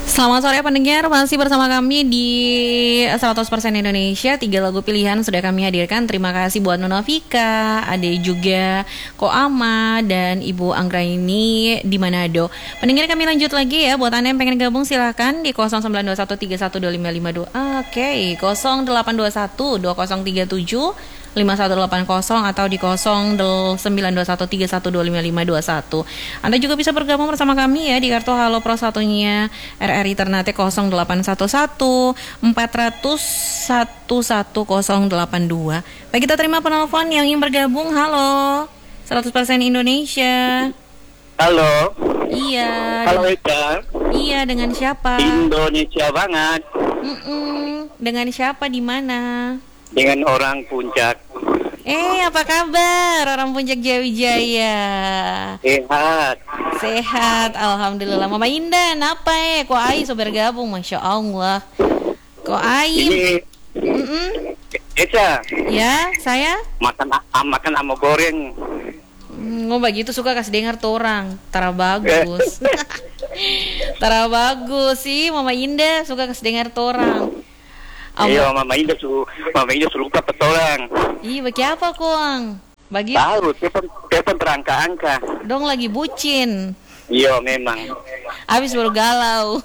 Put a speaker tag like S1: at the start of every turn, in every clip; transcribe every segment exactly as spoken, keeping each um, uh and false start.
S1: Selamat sore pendengar, masih bersama kami di seratus persen Indonesia. Tiga lagu pilihan sudah kami hadirkan. Terima kasih buat Nona Vika, ada juga Ko Ama dan Ibu Anggraini di Manado. Pendengar, kami lanjut lagi ya. Buat Anda yang pengen gabung silakan di nol sembilan dua satu tiga satu dua lima lima dua. Oke, nol delapan dua satu dua nol tiga tujuh lima satu delapan nol atau di nol sembilan dua satu tiga satu dua lima lima dua satu. Anda juga bisa bergabung bersama kami ya di kartu Halo Pro satunya R R I Ternate nol delapan satu satu empat nol nol satu satu nol delapan dua. Baik, kita terima penelpon yang ingin bergabung. Halo, seratus persen Indonesia.
S2: Halo.
S1: Iya.
S2: Halo
S1: dengan,
S2: Eka.
S1: Iya, dengan siapa?
S2: Indonesia banget.
S1: Mm-mm. Dengan siapa, di mana?
S2: Dengan orang Puncak.
S1: Eh, apa kabar orang Puncak Jawijaya?
S2: Sehat.
S1: Sehat, alhamdulillah. Mama Indah, apa eh? Kok Ai so bergabung, masya Allah. Kok Ai?
S2: Ini
S1: Mm-mm.
S2: Eka.
S1: Ya, saya?
S2: Makan ah, makan amo goreng.
S1: Hmm, oh begitu suka kasih dengar tuh orang. Tara bagus. Tara bagus sih, Mama Indah suka kasih dengar tuh orang.
S2: Iya, Mama Indah su, Mama Indah suruh lupa petorang.
S1: Ih, bagi apa kuang? Bagi
S2: Tahu, telepon telepon terangka-angka.
S1: dong lagi bucin.
S2: Iya, memang.
S1: Habis baru galau.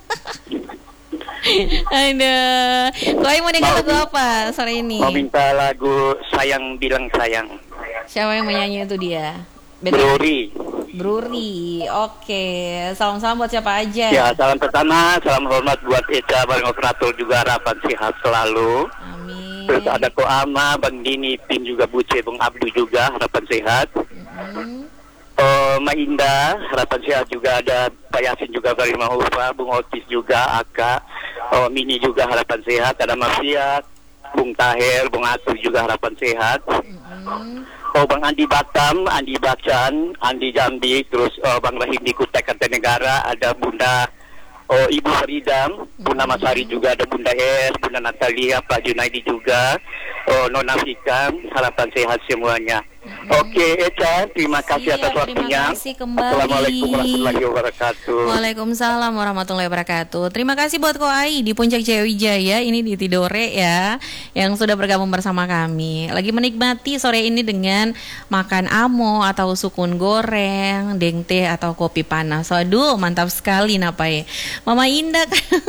S1: Aduh. Kau mau dengar lagu apa sore ini?
S2: Mau minta lagu Sayang Bilang Sayang.
S1: Siapa yang menyanyi itu dia?
S2: Bruri.
S1: Bruri. Oke. Salam-salam buat siapa aja?
S2: Ya, salam pertama, salam hormat buat Eca, Bang Operator juga, harapan sehat selalu.
S1: Amin.
S2: Terus ada Ko Ama, Bang Dini, Pin juga Buce, Bang Abdu juga, harapan sehat.
S1: Mm-hmm.
S2: Oh, Ma Indah, harapan sehat juga, ada Pak Yasin juga, Bang Mahufa, Bung Otis juga, Aka, oh, Mini juga harapan sehat, ada Mafiat, Bung Taher, Bung Atu juga harapan sehat.
S1: Mm-hmm.
S2: Oh, Bang Andi Batam, Andi Bacan, Andi Jambi, terus oh, Bang Rahim di Kutai Kartanegara, ada Bunda oh, Ibu Faridam, Bunda Masari juga, ada Bunda Es, Bunda Natalia, Pak Junaidi juga, oh, Nona Fika, harapan sehat semuanya. Mm-hmm. Oke, Eca, terima kasih
S1: Siap,
S2: atas waktunya.
S1: Terima kasih kembali.
S2: Assalamualaikum warahmatullahi wabarakatuh.
S1: Waalaikumsalam warahmatullahi wabarakatuh. Terima kasih buat Ko Ai di Puncak Jawijaya, ini di Tidore ya, yang sudah bergabung bersama kami. Lagi menikmati sore ini dengan makan amo atau sukun goreng, deng teh atau kopi panas. Waduh, mantap sekali napai. Mama Indah.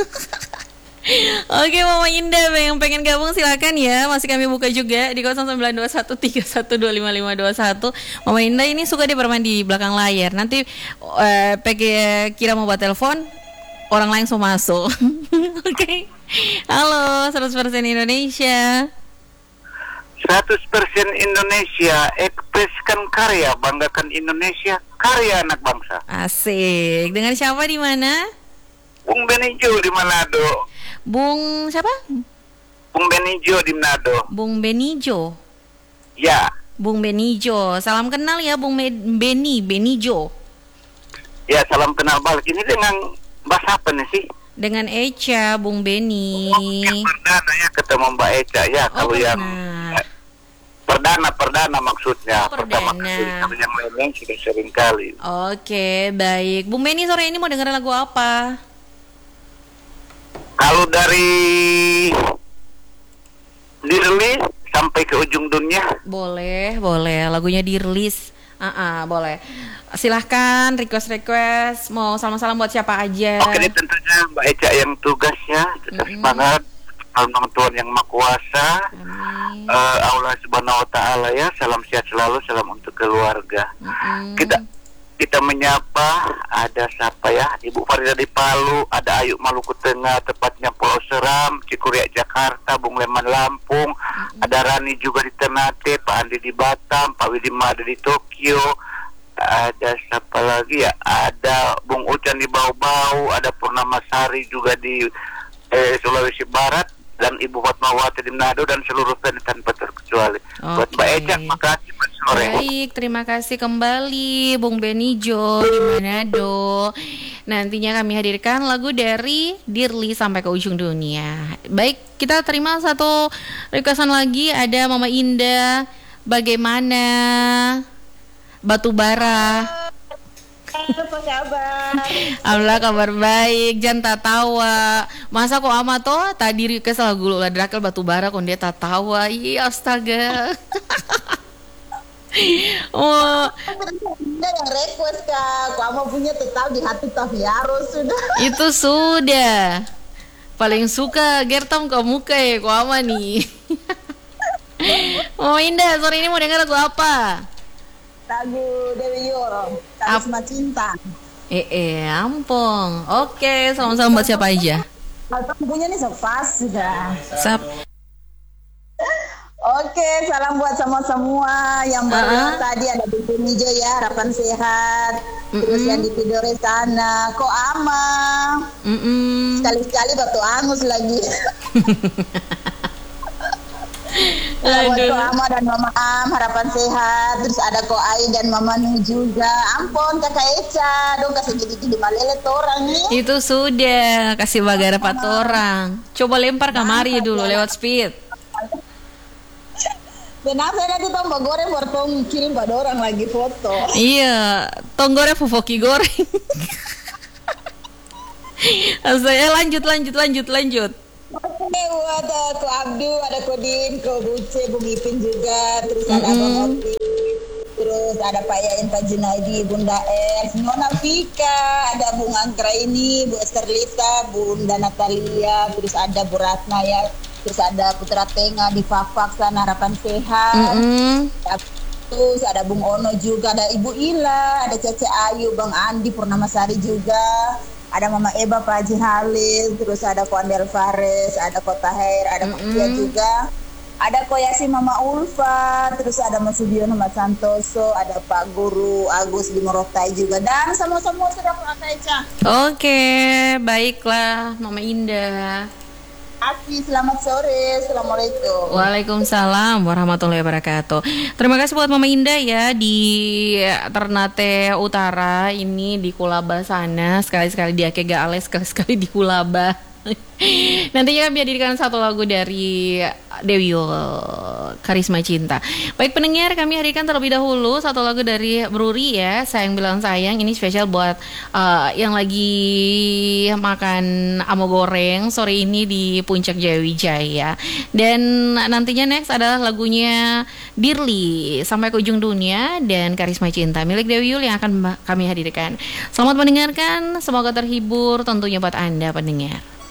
S1: Oke, Mama Indah yang pengen gabung silakan ya. Masih kami buka juga di nol sembilan dua satu tiga satu dua lima lima dua satu. Mama Indah ini suka dia bermain di belakang layar. Nanti uh, pegi kira mau buat telepon, orang lain so masuk. Oke. Okay. Halo, seratus persen Indonesia.
S3: seratus persen Indonesia, ekspresikan karya, banggakan Indonesia, karya anak bangsa.
S1: Asik. Dengan siapa di mana?
S3: Bung Benijo di Manado.
S1: Bung siapa?
S3: Bung Benijo di Manado.
S1: Bung Benijo.
S3: Ya.
S1: Bung Benijo. Salam kenal ya Bung Beni, Benijo.
S3: Ya, salam kenal balik. Ini dengan bahasa apa nih sih?
S1: Dengan Eca, Bung Beni.
S3: Oh, yang perdana ya ketemu Mbak Eca ya.
S1: Oh,
S3: kalau yang eh, perdana perdana maksudnya.
S1: Oh,
S3: pertama
S1: perdana.
S3: kali. Kalau yang lain sudah sering kali.
S1: Oke, baik. Bung Beni sore ini mau dengar lagu apa?
S3: Kalau dari dirilis sampai ke ujung dunia.
S1: Boleh, boleh. Lagunya dirilis. Ah, uh-uh, boleh. Silahkan request-request. Mau salam-salam buat siapa aja?
S3: Oke, ini tentunya Mbak Eca yang tugasnya tetap
S1: Mm-hmm.
S3: semangat. Salam Tuhan yang Maha Kuasa.
S1: Amin.
S3: Uh, Allah Subhanahu Wa Taala ya. Salam sehat selalu. Salam untuk keluarga.
S1: Mm-hmm.
S3: Kita kita menyapa ada siapa ya? Ibu Farida di Palu, ada Ayu Maluku Tengah, tepatnya Pulau Seram, Cikuriak Jakarta, Bung Leman Lampung, mm-hmm. ada Rani juga di Ternate, Pak Andi di Batam, Pak Widima ada di Tokyo, ada siapa lagi ya? Ada Bung Ucan di Bau-Bau, ada Purnama Sari juga di eh, Sulawesi Barat, dan Ibu Fatmawati di Manado, dan seluruh fan tanpa terkecuali.
S1: Okay.
S3: Buat Mbak Eca, makasih Mas sore.
S1: Baik, terima kasih kembali Bung Benijo di Manado. Nantinya kami hadirkan lagu dari Dirli sampai ke ujung dunia. Baik, kita terima satu requestan lagi. Ada Mama Indah, bagaimana Batu Bara.
S4: Apa kabar?
S1: Alhamdulillah kabar baik, jangan tawa. Masa kok ama toh tadi request lagu lah Drakel Batubara kon dia tawa. Iya astaga. Oh,
S4: Ada yang request kak, kamu punya tetap di hati Taviaro sudah.
S1: itu sudah. Paling suka Gertam ke muka ya, kok ama nih. Oh Indah, sore ini mau dengar lagu apa?
S4: Lagu Dewi Yoro, Karisma Cinta.
S1: Eh, eh, ampun. Oke, salam-salam buat siapa aja?
S4: Kalau kamu punya nih pas sudah.
S1: Sap.
S4: Oke, salam buat semua-semua yang baru
S1: Ah.
S4: tadi ada di Nijo ya, harapan sehat. Terus yang di Tidore sana, kok ama.
S1: Mm-mm.
S4: Sekali-sekali batu angus lagi. Buat
S1: Aduh.
S4: Ko Ama dan Mama Am, harapan sehat. Terus ada Ko Ai dan Mama Nu juga. Ampun kakak Eca, dong kasih gigi-gigi malele orang nih.
S1: Itu sudah kasih bagara empat orang. Coba lempar kamari dulu lewat speed.
S4: Dan apa nanti tambah goreng buat tong kirim pada orang lagi foto.
S1: Iya, tonggornya fufoki goreng. Saya lanjut lanjut lanjut lanjut.
S4: Oke, ada Ko Abdu, ada Ko Din, Ko Buce, Bung Ipin juga, terus ada Bang Opi, terus ada Pak Yayan, Pak Junaidi, Bunda Es, Nona Vika, ada Bung Anggraini, Bu Esther Lisa, Bunda Natalia, terus ada Bu Ratna ya, terus ada Putra Tenga di Fafak sana, harapan sehat.
S1: Mm-mm.
S4: Terus ada Bung Ono juga, ada Ibu Ila, ada Cece Ayu, Bang Andi Purnamasari juga, ada Mama Eba, Pak Haji Halil, terus ada Ko Andel Fares, ada Ko Taher, ada Pak Tia juga, ada Ko Yasin Mama Ulfa, terus ada Mas Sudiono, Mas Santoso, ada Pak Guru Agus di Morotai juga, dan semua-semua sudah Pak Eca.
S1: Oke, baiklah Mama Indah.
S4: Asli, selamat sore, Assalamualaikum.
S1: Waalaikumsalam warahmatullahi wabarakatuh. Terima kasih buat Mama Indah ya di Ternate Utara ini di Kulaba sana. Sekali-sekali di Akega Ale, sekali-sekali di Kulaba. Nantinya kami hadirkan satu lagu dari Dewi Yul, Karisma Cinta. Baik pendengar, kami hadirkan terlebih dahulu satu lagu dari Bruri ya, Sayang Bilang Sayang. Ini spesial buat uh, yang lagi makan amo goreng sore ini di Puncak Jayawijaya. Dan nantinya next adalah lagunya Dirli, Sampai ke Ujung Dunia, dan Karisma Cinta milik Dewi Yul yang akan kami hadirkan. Selamat mendengarkan, semoga terhibur tentunya buat Anda pendengar.